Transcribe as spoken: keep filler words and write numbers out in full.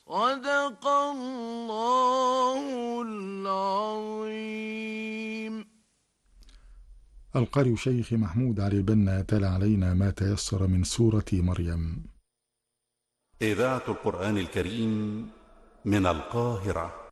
صدق الله العظيم. القارئ شيخ محمود علي البنا تلا علينا ما تيسر من سورة مريم. إذاعة القرآن الكريم من القاهرة.